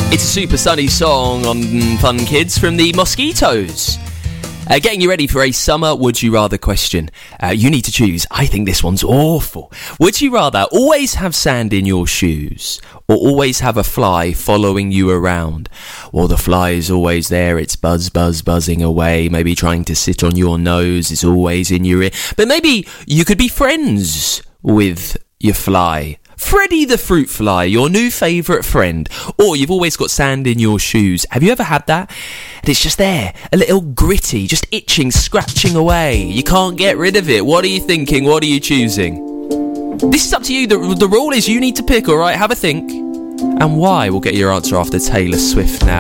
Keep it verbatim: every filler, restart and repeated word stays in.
It's a super sunny song on Fun Kids from the Mosquitoes. Uh, getting you ready for a summer would you rather question. Uh, you need to choose. I think this one's awful. Would you rather always have sand in your shoes or always have a fly following you around? Well, the fly is always there. It's buzz, buzz, buzzing away. Maybe trying to sit on your nose. It's always in your ear. But maybe you could be friends with your fly. Freddy the fruit fly, your new favourite friend. Or you've always got sand in your shoes. Have you ever had that? And it's just there, a little gritty, just itching, scratching away. You can't get rid of it. What are you thinking? What are you choosing? This is up to you. The, the rule is you need to pick, alright? Have a think. And why? We'll get your answer after Taylor Swift now.